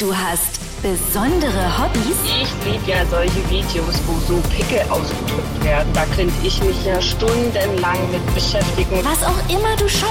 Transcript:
Du hast besondere Hobbys? Ich liebe ja solche Videos, wo so Pickel ausgedrückt werden. Da könnte ich mich ja stundenlang mit beschäftigen. Was auch immer du schaust.